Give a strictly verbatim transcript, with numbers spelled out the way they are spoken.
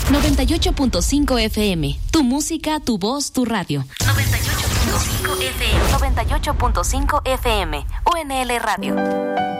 noventa y ocho punto cinco F M. Tu música, tu voz, tu radio. noventa y ocho punto cinco F M. noventa y ocho punto cinco F M. U N L Radio.